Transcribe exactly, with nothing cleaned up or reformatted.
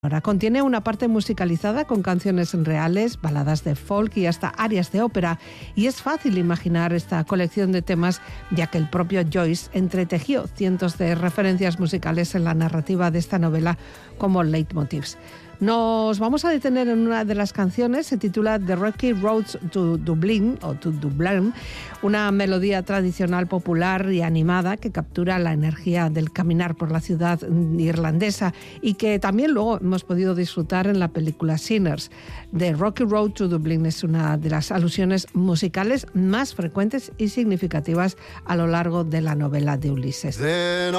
Ahora contiene una parte musicalizada con canciones reales, baladas de folk y hasta arias de ópera, y es fácil imaginar esta colección de temas ya que el propio Joyce entretejió cientos de referencias musicales en la narrativa de esta novela como leitmotivs. Nos vamos a detener en una de las canciones, se titula The Rocky Roads to Dublin, o to Dublin, una melodía tradicional popular y animada que captura la energía del caminar por la ciudad irlandesa y que también luego hemos podido disfrutar en la película Sinners. The Rocky Road to Dublin es una de las alusiones musicales más frecuentes y significativas a lo largo de la novela de Ulises.